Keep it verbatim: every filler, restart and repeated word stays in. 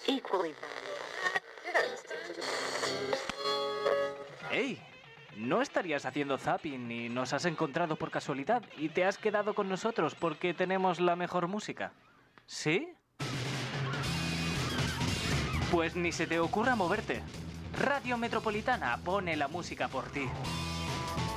equally. ¡Ey! ¿No estarías haciendo zapping y nos has encontrado por casualidad y te has quedado con nosotros porque tenemos la mejor música? ¿Sí? Pues ni se te ocurra moverte. Radio Metropolitana pone la música por ti.